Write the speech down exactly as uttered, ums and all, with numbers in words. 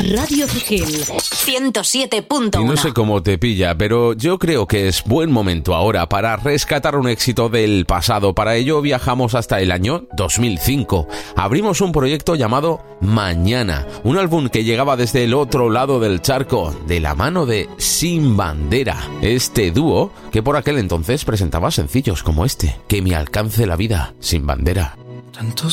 Radio Vigil ciento siete punto uno. Y no sé cómo te pilla, pero yo creo que es buen momento ahora para rescatar un éxito del pasado. Para ello viajamos hasta el año dos mil cinco. Abrimos un proyecto llamado Mañana, un álbum que llegaba desde el otro lado del charco, de la mano de Sin Bandera, este dúo que por aquel entonces presentaba sencillos como este, Que me alcance la vida sin bandera. Tanto